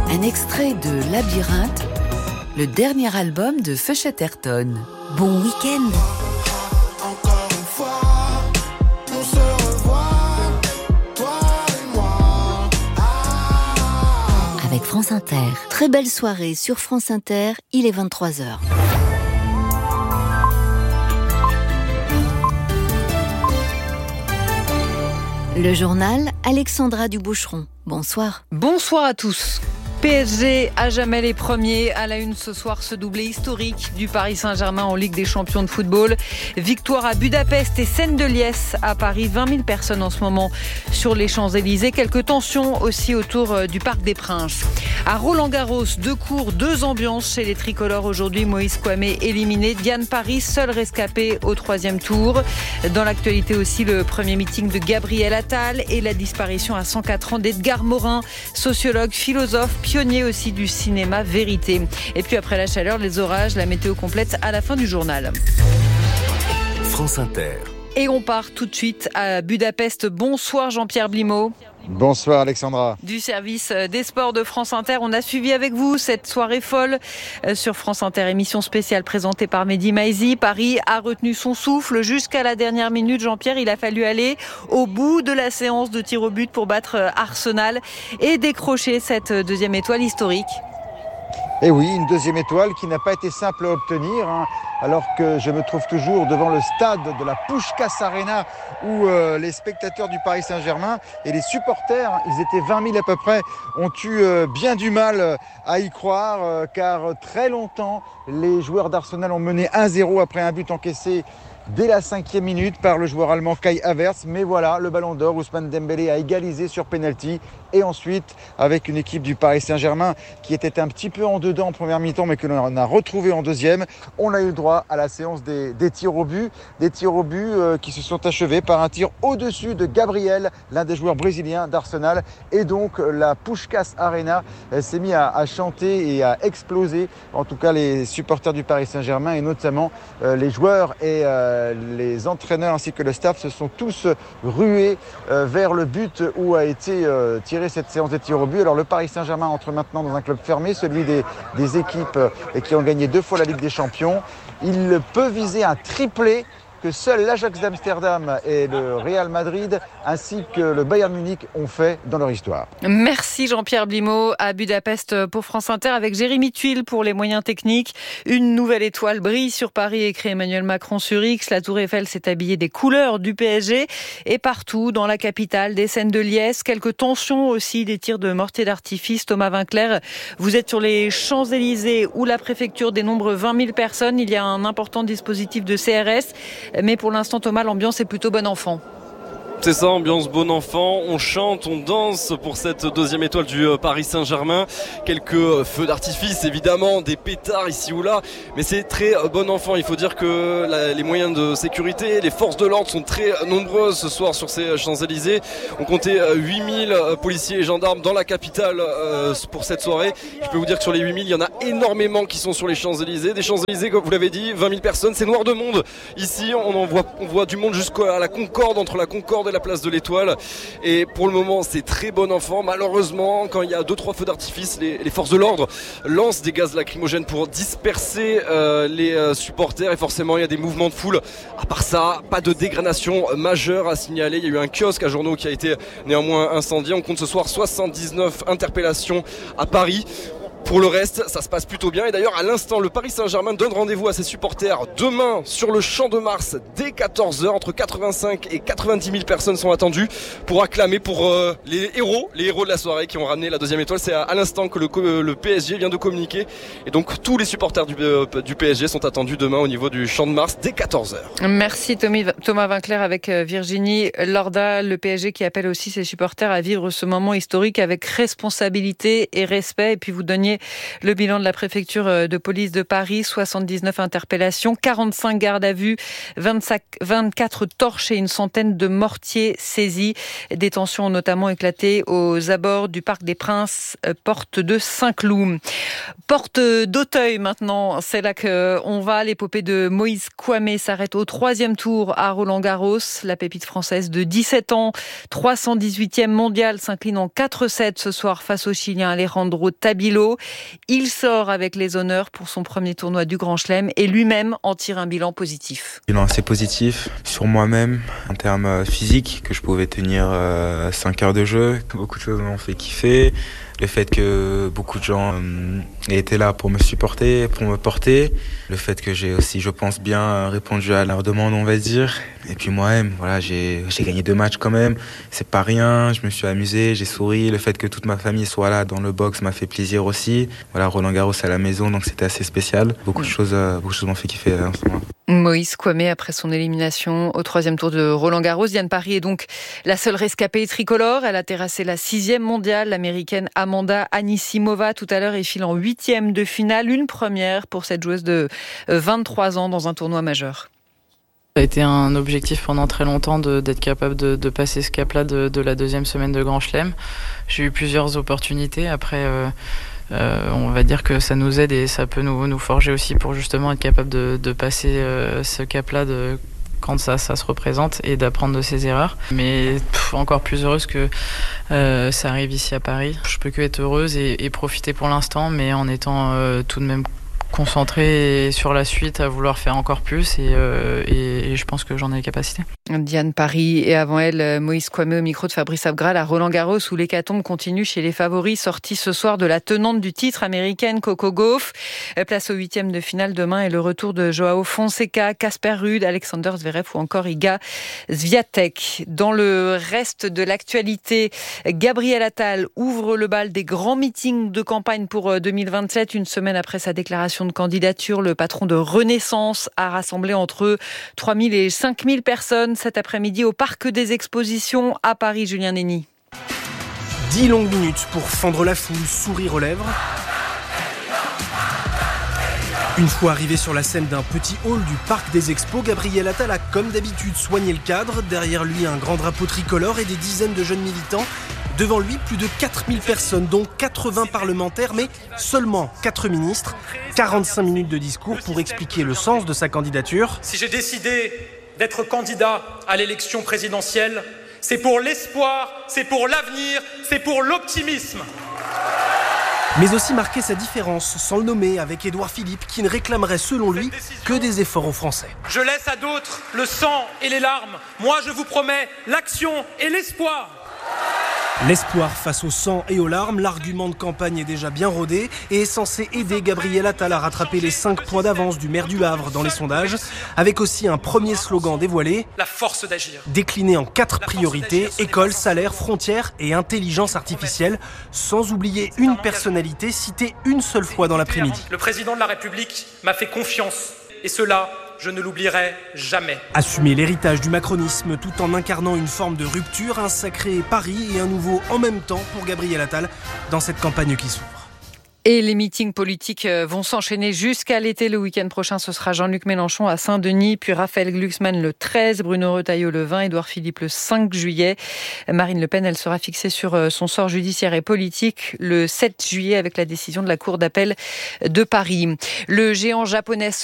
Un extrait de Labyrinthe, le dernier album de Feu Chatterton. Bon week-end. Encore une fois, on se revoit, toi et moi. Avec France Inter. Très belle soirée sur France Inter, il est 23h. Le journal, Alexandra Duboucheron. Bonsoir. Bonsoir à tous. PSG à jamais les premiers. À la une ce soir, ce doublé historique du Paris Saint-Germain en Ligue des Champions de football. Victoire à Budapest et Seine de Liesse à Paris. 20 000 personnes en ce moment sur les Champs-Élysées. Quelques tensions aussi autour du Parc des Princes. À Roland-Garros, 2 cours, 2 ambiances chez les tricolores aujourd'hui. Moïse Kouamé éliminé. Diane Paris, seule rescapée au 3e tour. Dans l'actualité aussi, le premier meeting de Gabriel Attal et la disparition à 104 ans d'Edgar Morin, sociologue, philosophe, pionnier aussi du cinéma Vérité. Et puis après la chaleur, les orages, la météo complète à la fin du journal. France Inter. Et on part tout de suite à Budapest. Bonsoir Jean-Pierre Blimaud. Bonsoir Alexandra. Du service des sports de France Inter. On a suivi avec vous cette soirée folle sur France Inter, émission spéciale présentée par Mehdi Maizi. Paris a retenu son souffle jusqu'à la dernière minute. Jean-Pierre, il a fallu aller au bout de la séance de tir au but pour battre Arsenal et décrocher cette deuxième étoile historique. Et oui, une deuxième étoile qui n'a pas été simple à obtenir, alors que je me trouve toujours devant le stade de la Puskás Arena où les spectateurs du Paris Saint-Germain et les supporters, ils étaient 20 000 à peu près, ont eu bien du mal à y croire car très longtemps, les joueurs d'Arsenal ont mené 1-0 après un but encaissé dès la 5e minute par le joueur allemand Kai Havertz. Mais voilà, le ballon d'or, Ousmane Dembélé a égalisé sur penalty. Et ensuite, avec une équipe du Paris Saint-Germain qui était un petit peu en dedans en première mi-temps, mais que l'on a retrouvé en deuxième, on a eu le droit à la séance des tirs au but. Des tirs au but qui se sont achevés par un tir au-dessus de Gabriel, l'un des joueurs brésiliens d'Arsenal. Et donc, la Puskás Arena s'est mise à chanter et à exploser. En tout cas, les supporters du Paris Saint-Germain et notamment les joueurs et les entraîneurs ainsi que le staff se sont tous rués vers le but où a été tirée cette séance de tirs au but. Alors le Paris Saint-Germain entre maintenant dans un club fermé, celui des équipes qui ont gagné 2 fois la Ligue des Champions. Il peut viser un triplé que seul l'Ajax d'Amsterdam et le Real Madrid ainsi que le Bayern Munich ont fait dans leur histoire. Merci Jean-Pierre Blimaud à Budapest pour France Inter avec Jérémy Tuile pour les moyens techniques. Une nouvelle étoile brille sur Paris, écrit Emmanuel Macron sur X. La Tour Eiffel s'est habillée des couleurs du PSG et partout dans la capitale, des scènes de liesse, quelques tensions aussi, des tirs de mortier d'artifice. Thomas Vinclair, vous êtes sur les Champs-Élysées où la préfecture dénombre 20 000 personnes. Il y a un important dispositif de CRS. Mais pour l'instant, Thomas, l'ambiance est plutôt bon enfant. C'est ça, ambiance bon enfant, on chante, on danse pour cette deuxième étoile du Paris Saint-Germain. Quelques feux d'artifice évidemment, des pétards ici ou là, mais c'est très bon enfant. Il faut dire que les moyens de sécurité, les forces de l'ordre sont très nombreuses ce soir sur ces Champs-Élysées. On comptait 8000 policiers et gendarmes dans la capitale pour cette soirée. Je peux vous dire que sur les 8000, il y en a énormément qui sont sur les Champs-Élysées. Des Champs-Élysées, comme vous l'avez dit, 20 000 personnes, c'est noir de monde. Ici, on voit du monde jusqu'à la Concorde, entre la Concorde et la place de l'Étoile, et pour le moment c'est très bon enfant. Malheureusement, quand il y a 2-3 feux d'artifice, les forces de l'ordre lancent des gaz lacrymogènes pour disperser les supporters, et forcément il y a des mouvements de foule. À part ça, pas de dégradation majeure à signaler. Il y a eu un kiosque à journaux qui a été néanmoins incendié. On compte ce soir 79 interpellations à Paris. Pour le reste, ça se passe plutôt bien. Et d'ailleurs, à l'instant, le Paris Saint-Germain donne rendez-vous à ses supporters demain sur le Champ de Mars dès 14h. Entre 85 et 90 000 personnes sont attendues pour acclamer pour les héros de la soirée qui ont ramené la deuxième étoile. C'est à l'instant que le PSG vient de communiquer. Et donc, tous les supporters du PSG sont attendus demain au niveau du Champ de Mars dès 14h. Merci Thomas Vinclair avec Virginie Lorda. Le PSG qui appelle aussi ses supporters à vivre ce moment historique avec responsabilité et respect. Et puis vous donniez signé le bilan de la préfecture de police de Paris. 79 interpellations, 45 gardes à vue, 24 torches et une centaine de mortiers saisis. Des tensions ont notamment éclaté aux abords du Parc des Princes, porte de Saint-Cloud. Porte d'Auteuil maintenant, c'est là qu'on va. L'épopée de Moïse Kouamé s'arrête au 3e tour à Roland-Garros. La pépite française de 17 ans, 318e mondial, s'incline en 4-7 ce soir face au Chilien Alejandro Tabilo. Il sort avec les honneurs pour son premier tournoi du Grand Chelem et lui-même en tire un bilan positif. Bilan assez positif sur moi-même, en termes physiques, que je pouvais tenir 5 heures de jeu. Beaucoup de choses m'ont fait kiffer. Le fait que beaucoup de gens aient été là pour me supporter, pour me porter. Le fait que j'ai aussi, je pense, bien répondu à leurs demandes, on va dire. Et puis moi-même, voilà, j'ai gagné 2 matchs quand même. C'est pas rien, je me suis amusé, j'ai souri. Le fait que toute ma famille soit là dans le box m'a fait plaisir aussi. Voilà, Roland-Garros à la maison, donc c'était assez spécial. Beaucoup de choses m'ont fait kiffer en ce moment. Moïse Kouamé, après son élimination au 3e tour de Roland-Garros. Diane Parry est donc la seule rescapée tricolore. Elle a terrassé la 6e mondiale, l'américaine Amanda Anisimova tout à l'heure et file en 8e de finale. Une première pour cette joueuse de 23 ans dans un tournoi majeur. Ça a été un objectif pendant très longtemps d'être capable de passer ce cap-là de la 2e semaine de Grand Chelem. J'ai eu plusieurs opportunités. Après, on va dire que ça nous aide et ça peut nous forger aussi pour justement être capable de passer ce cap-là quand ça se représente et d'apprendre de ses erreurs. Mais encore plus heureuse que ça arrive ici à Paris. Je peux que être heureuse et profiter pour l'instant, mais en étant tout de même concentrée sur la suite, à vouloir faire encore plus et je pense que j'en ai les capacités. Diane Parry et avant elle Moïse Kouamé au micro de Fabrice Abgral à Roland-Garros où l'hécatombe continue chez les favoris sortis ce soir de la tenante du titre américaine Coco Gauff. Place au 8e de finale demain et le retour de Joao Fonseca, Casper Ruud, Alexander Zverev ou encore Iga Swiatek. Dans le reste de l'actualité, Gabriel Attal ouvre le bal des grands meetings de campagne pour 2027. Une semaine après sa déclaration de candidature, le patron de Renaissance a rassemblé entre 3 000 et 5 000 personnes cet après-midi au Parc des Expositions à Paris. Julien Nény. 10 longues minutes pour fendre la foule, sourire aux lèvres. Une fois arrivé sur la scène d'un petit hall du Parc des Expos, Gabriel Attal a comme d'habitude soigné le cadre. Derrière lui, un grand drapeau tricolore et des dizaines de jeunes militants. Devant lui, plus de 4000 personnes, dont 80 parlementaires, mais seulement 4 ministres. 45 minutes de discours pour expliquer le sens de sa candidature. Si j'ai décidé d'être candidat à l'élection présidentielle, c'est pour l'espoir, c'est pour l'avenir, c'est pour l'optimisme. Mais aussi marquer sa différence, sans le nommer, avec Édouard Philippe, qui ne réclamerait selon lui que des efforts aux Français. Je laisse à d'autres le sang et les larmes. Moi, je vous promets l'action et l'espoir. L'espoir face au sang et aux larmes, l'argument de campagne est déjà bien rodé et est censé aider Gabriel Attal à rattraper les 5 points d'avance du maire du Havre dans les sondages, avec aussi un premier slogan dévoilé, la force d'agir. Décliné en 4 priorités, école, salaire, frontières et intelligence artificielle, sans oublier une personnalité citée une seule fois dans l'après-midi. Le président de la République m'a fait confiance et cela, je ne l'oublierai jamais. Assumer l'héritage du macronisme tout en incarnant une forme de rupture, un sacré pari et un nouveau en même temps pour Gabriel Attal dans cette campagne qui s'ouvre. Et les meetings politiques vont s'enchaîner jusqu'à l'été. Le week-end prochain, ce sera Jean-Luc Mélenchon à Saint-Denis, puis Raphaël Glucksmann le 13, Bruno Retailleau le 20, Édouard Philippe le 5 juillet. Marine Le Pen, elle sera fixée sur son sort judiciaire et politique le 7 juillet avec la décision de la Cour d'appel de Paris. Le géant japonais